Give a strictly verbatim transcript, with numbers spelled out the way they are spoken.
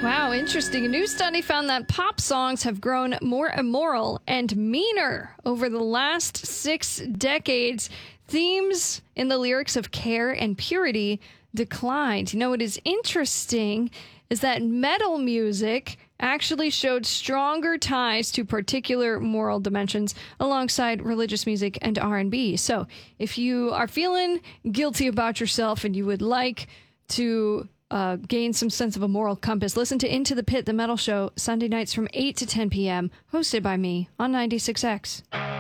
Wow, interesting. A new study found that pop songs have grown more immoral and meaner over the last six decades. Themes in the lyrics of care and purity declined. You know what is interesting is that metal music actually showed stronger ties to particular moral dimensions alongside religious music and R and B. So if you are feeling guilty about yourself and you would like to uh, gain some sense of a moral compass, listen to Into the Pit, the metal show, Sunday nights from eight to ten p.m., hosted by me on ninety-six X.